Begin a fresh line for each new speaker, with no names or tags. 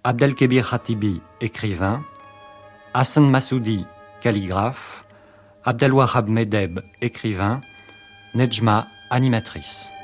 Abdelkébir Khatibi, écrivain, Hassan Massoudi, calligraphe, Abdelwahab Medeb, écrivain, Nejma, animatrice.